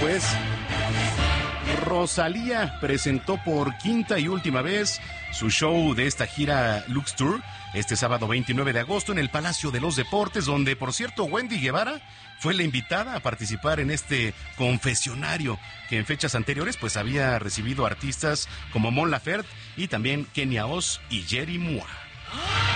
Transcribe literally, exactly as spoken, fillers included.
Pues Rosalía presentó por quinta y última vez su show de esta gira Lux Tour este sábado veintinueve de agosto en el Palacio de los Deportes, donde, por cierto, Wendy Guevara fue la invitada a participar en este confesionario que en fechas anteriores pues había recibido artistas como Mon Laferte y también Kenia Oz y Jerry Mua.